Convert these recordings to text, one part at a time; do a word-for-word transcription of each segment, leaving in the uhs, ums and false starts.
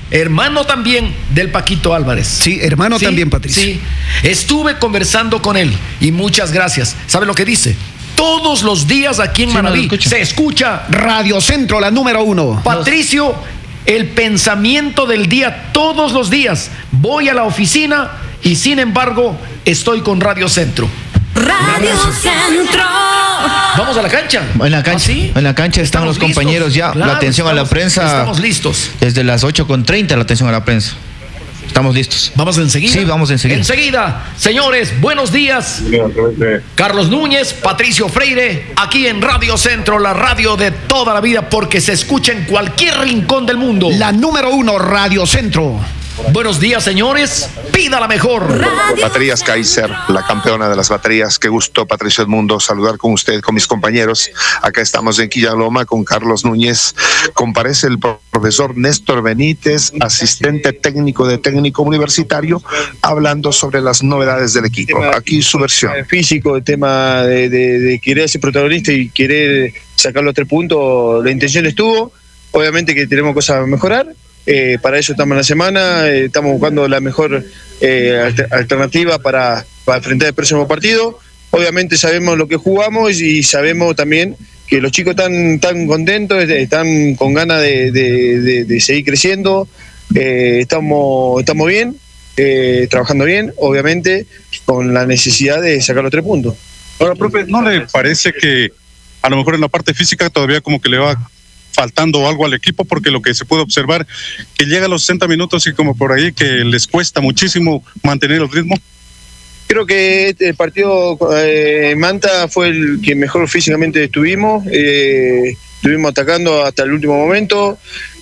hermano también del Paquito Álvarez. Sí, hermano sí, también, Patricio. Sí, estuve conversando con él y muchas gracias. ¿Sabe lo que dice? Todos los días aquí en sí, Manaví no se escucha Radio Centro, la número uno. Patricio, el pensamiento del día todos los días. Voy a la oficina y sin embargo estoy con Radio Centro. Radio Centro. Vamos a la cancha. En la cancha, ¿Ah, sí? en la cancha están estamos los compañeros listos. ya. Claro, la atención estamos, a la prensa. Estamos listos. Desde las ocho con treinta la atención a la prensa. Estamos listos. ¿Vamos enseguida? Sí, vamos enseguida. Enseguida. Señores, buenos días. Carlos Núñez, Patricio Freire, aquí en Radio Centro, la radio de toda la vida, porque se escucha en cualquier rincón del mundo. La número uno, Radio Centro. Buenos días, señores. Pida la mejor. Baterías Kaiser, la campeona de las baterías. Qué gusto, Patricio Edmundo, saludar con usted, con mis compañeros. Acá estamos en Quillaloma con Carlos Núñez. Comparece el profesor Néstor Benítez, asistente técnico de técnico universitario, hablando sobre las novedades del equipo. Aquí su versión. Físico, el tema de, de, de querer ser protagonista y querer sacar los tres puntos, la intención estuvo. Obviamente que tenemos cosas a mejorar. Eh, para eso estamos en la semana, eh, estamos buscando la mejor eh, alter, alternativa para, para enfrentar el próximo partido. Obviamente sabemos lo que jugamos y sabemos también que los chicos están tan contentos, están con ganas de, de, de, de seguir creciendo. Eh, estamos, estamos bien, eh, trabajando bien, obviamente con la necesidad de sacar los tres puntos. Ahora, profe, ¿no le parece que a lo mejor en la parte física todavía como que le va faltando algo al equipo? Porque lo que se puede observar, que llega a los sesenta minutos y como por ahí que les cuesta muchísimo mantener el ritmo. Creo que el partido eh, Manta fue el que mejor físicamente estuvimos, eh, estuvimos atacando hasta el último momento.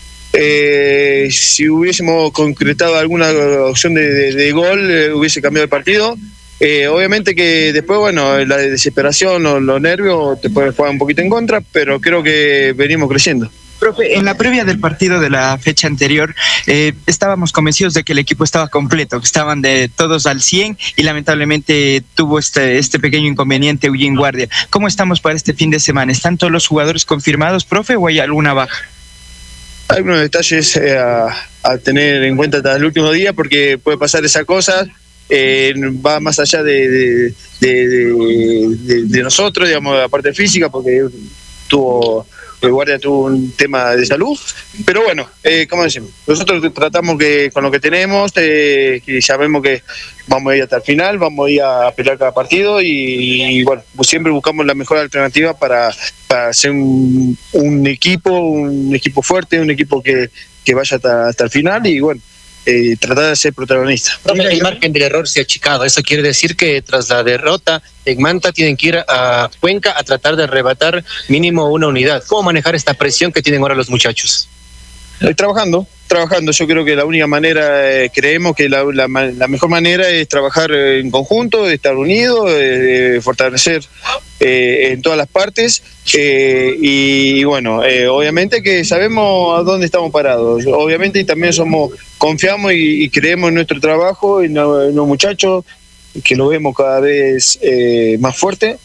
Eh, si hubiésemos concretado alguna opción de, de, de gol, eh, hubiese cambiado el partido. Eh, obviamente que después, bueno, la desesperación o los nervios te pueden jugar un poquito en contra, pero creo que venimos creciendo. Profe, en la previa del partido de la fecha anterior, eh, estábamos convencidos de que el equipo estaba completo, que estaban de todos al cien y lamentablemente tuvo este, este pequeño inconveniente Eugene Guardia. ¿Cómo estamos para este fin de semana? ¿Están todos los jugadores confirmados, profe, o hay alguna baja? Hay unos detalles eh, a, a tener en cuenta hasta el último día porque puede pasar esa cosa. Eh, va más allá de, de, de, de, de nosotros, digamos, la parte física, porque tuvo, el guardia tuvo un tema de salud, pero bueno, eh, como decimos, nosotros tratamos que con lo que tenemos, eh, que sabemos que vamos a ir hasta el final, vamos a ir a pelear cada partido y, y bueno, siempre buscamos la mejor alternativa para, para hacer un, un equipo, un equipo fuerte, un equipo que, que vaya hasta, hasta el final y bueno, Eh, tratar de ser protagonista. El margen del error se ha achicado. Eso quiere decir que tras la derrota en Manta tienen que ir a Cuenca a tratar de arrebatar mínimo una unidad. ¿Cómo manejar esta presión que tienen ahora los muchachos? Eh, trabajando, trabajando. Yo creo que la única manera, eh, creemos que la, la, la mejor manera es trabajar en conjunto, de estar unidos, de fortalecer eh, en todas las partes. Eh, y, y bueno, eh, obviamente que sabemos a dónde estamos parados. Obviamente y también somos confiamos y, y creemos en nuestro trabajo, en, en los muchachos, que lo vemos cada vez eh, más fuerte.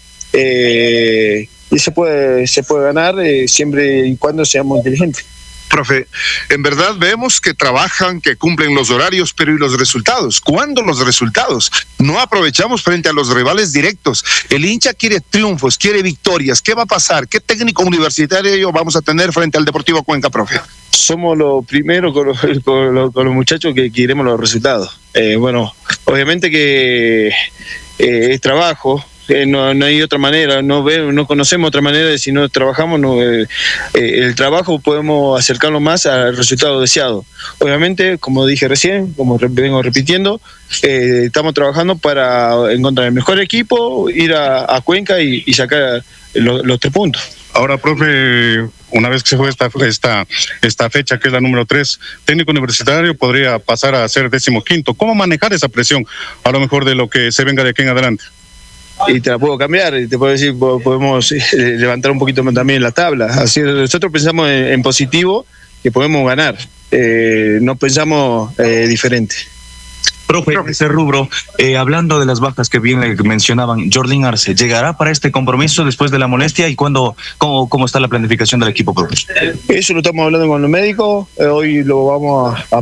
Eh, y se puede, se puede ganar eh, siempre y cuando seamos inteligentes. Profe, en verdad vemos que trabajan, que cumplen los horarios, pero ¿y los resultados? ¿Cuándo los resultados? No aprovechamos frente a los rivales directos. El hincha quiere triunfos, quiere victorias. ¿Qué va a pasar? ¿Qué técnico universitario vamos a tener frente al Deportivo Cuenca, profe? Somos los primeros con los, con los, con los muchachos que queremos los resultados. Eh, bueno, obviamente que eh, es trabajo. Eh, no, no hay otra manera, no ve, no conocemos otra manera de si no trabajamos, no, eh, eh, el trabajo podemos acercarlo más al resultado deseado. Obviamente, como dije recién, como re, vengo repitiendo, eh, estamos trabajando para encontrar el mejor equipo, ir a, a Cuenca y, y sacar lo, los tres puntos. Ahora, profe, una vez que se fue esta, esta, esta fecha, que es la número tres, técnico universitario podría pasar a ser decimoquinto. ¿Cómo manejar esa presión, a lo mejor de lo que se venga de aquí en adelante? Y te la puedo cambiar, te puedo decir, podemos levantar un poquito también la tabla. Así nosotros pensamos en, en positivo, que podemos ganar, eh, no pensamos eh, diferente. Profe, ese rubro, eh, hablando de las bajas que bien le mencionaban, Jordan Arce, ¿llegará para este compromiso después de la molestia? ¿Y cuándo, cómo, cómo está la planificación del equipo, profe? Eso lo estamos hablando con los médicos, eh, hoy lo vamos a, a